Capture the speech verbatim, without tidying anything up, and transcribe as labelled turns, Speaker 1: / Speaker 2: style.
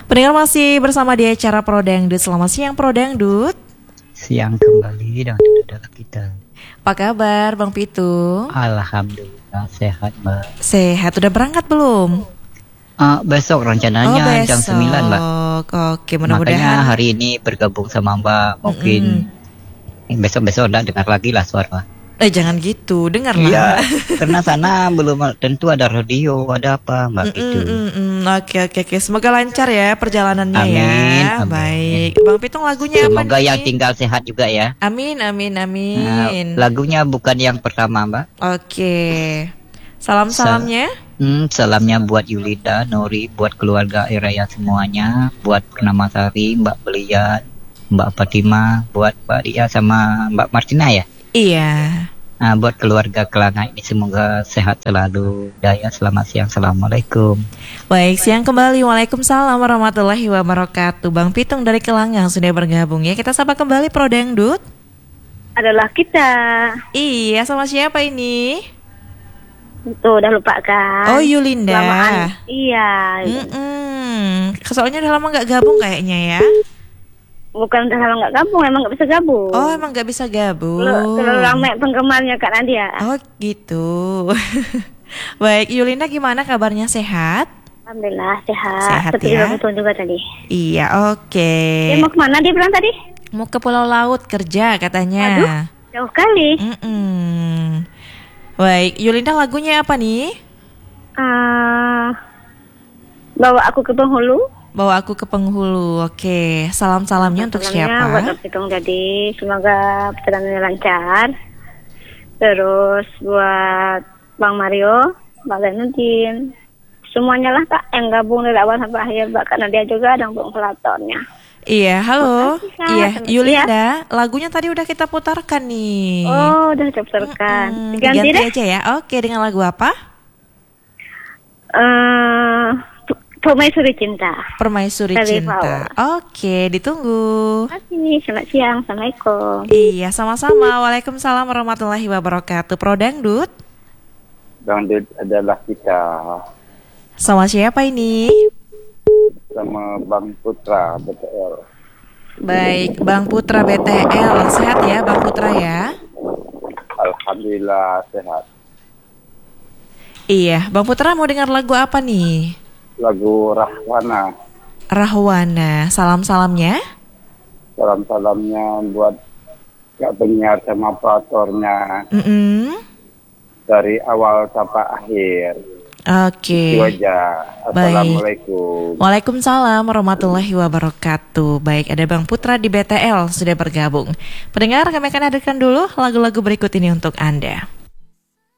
Speaker 1: Pendengar masih bersama di acara Pro Dangdut. Selamat siang Pro Dangdut.
Speaker 2: Siang kembali dengan saudara kita.
Speaker 1: Apa kabar Bang Pitung?
Speaker 2: Alhamdulillah sehat Mbak.
Speaker 1: Sehat, udah berangkat belum?
Speaker 2: Uh, besok rencananya
Speaker 1: oh, besok.
Speaker 2: jam sembilan Mbak.
Speaker 1: Oke, mudah-mudahan.
Speaker 2: Makanya hari ini bergabung sama Mbak. Mungkin mm-hmm. besok-besok udah dengar lagi lah suara.
Speaker 1: Eh jangan gitu, dengarlah.
Speaker 2: Iya, karena sana belum tentu ada radio, ada apa Mbak
Speaker 1: mm,
Speaker 2: gitu.
Speaker 1: Mm, mm, mm. Oke oke oke, semoga lancar ya perjalanannya.
Speaker 2: Amin,
Speaker 1: ya.
Speaker 2: amin.
Speaker 1: Baik, Bang Pitung lagunya
Speaker 2: semoga
Speaker 1: apa nih?
Speaker 2: yang tinggal sehat juga ya.
Speaker 1: Amin amin amin.
Speaker 2: Nah, lagunya bukan yang pertama Mbak.
Speaker 1: Oke, salam salamnya.
Speaker 2: Sal- hmm, salamnya buat Yulida, Nori, buat keluarga Iraya semuanya, buat Purnamasari, Mbak Belian, Mbak Fatima, buat Mbak Ria sama Mbak Martina ya.
Speaker 1: Iya.
Speaker 2: Nah, buat keluarga Kelanga ini semoga sehat selalu. Daya, selamat siang. Assalamualaikum.
Speaker 1: Baik, siang kembali. Waalaikumsalam warahmatullahi wabarakatuh. Bang Pitung dari Kelanga sudah bergabung ya. Kita sapa kembali Pro Dangdut.
Speaker 3: Adalah kita.
Speaker 1: Iya, sama siapa ini?
Speaker 3: Itu udah lupa kan?
Speaker 1: Oh, Yulinda.
Speaker 3: Lamaan. Iya.
Speaker 1: Mm-mm. Soalnya udah lama nggak gabung kayaknya ya.
Speaker 3: Bukan udah lama nggak gabung, emang nggak bisa gabung.
Speaker 1: Oh, emang nggak bisa gabung.
Speaker 3: Terlalu ramai penggemarnya Kak Nadia.
Speaker 1: Oh, gitu. Baik, Yulinda gimana kabarnya, sehat?
Speaker 3: Alhamdulillah sehat.
Speaker 1: Sehat
Speaker 3: Seperti
Speaker 1: ya.
Speaker 3: Betul juga tadi.
Speaker 1: Iya, oke. Okay.
Speaker 3: Dia mau kemana dia bilang tadi?
Speaker 1: Mau ke Pulau Laut kerja katanya.
Speaker 3: Aduh, jauh kali.
Speaker 1: Mm-mm. Baik, Yulinda lagunya apa nih?
Speaker 3: Uh, bawa aku ke penghulu.
Speaker 1: Bawa aku ke penghulu. Oke, salam-salamnya untuk siapa?
Speaker 3: Buat Pitung tadi, semoga perjalanannya lancar. Terus buat Bang Mario, Bang Zainuddin, semuanya lah Kak yang gabung dari awal sampai akhir. Bahkan Nadia juga dan Bang Pelatonnya.
Speaker 1: Iya, halo.
Speaker 3: Makasih,
Speaker 1: iya,
Speaker 3: Kak.
Speaker 1: Yulinda, ya. Lagunya tadi udah kita putarkan nih.
Speaker 3: Oh, udah kita putarkan.
Speaker 1: Mm-mm,
Speaker 3: Diganti,
Speaker 1: diganti
Speaker 3: deh.
Speaker 1: aja ya. Oke, dengan lagu apa?
Speaker 3: Eh, uh, Permaisuri Cinta.
Speaker 1: Permaisuri
Speaker 3: Dari
Speaker 1: Cinta.
Speaker 3: Power.
Speaker 1: Oke, ditunggu.
Speaker 3: Terima kasih. Selamat siang. Assalamualaikum.
Speaker 1: Iya, sama-sama. Waalaikumsalam warahmatullahi wabarakatuh. Pro Dangdut.
Speaker 4: Dangdut adalah kita.
Speaker 1: Sama siapa ini?
Speaker 4: Sama Bang Putra B T L.
Speaker 1: Baik, Bang Putra B T L. Sehat ya Bang Putra ya?
Speaker 4: Alhamdulillah sehat.
Speaker 1: Iya, Bang Putra mau dengar lagu apa nih?
Speaker 4: Lagu Rahwana.
Speaker 1: Rahwana. Salam-salamnya?
Speaker 4: Salam-salamnya buat Kak penyiar sama operatornya.
Speaker 1: Mm-mm.
Speaker 4: Dari awal sampai akhir.
Speaker 1: Oke.
Speaker 4: Itu aja. Assalamualaikum.
Speaker 1: Waalaikumsalam warahmatullahi wabarakatuh. Baik, ada Bang Putra di B T L sudah bergabung. Pendengar, kami akan hadirkan dulu lagu-lagu berikut ini untuk Anda.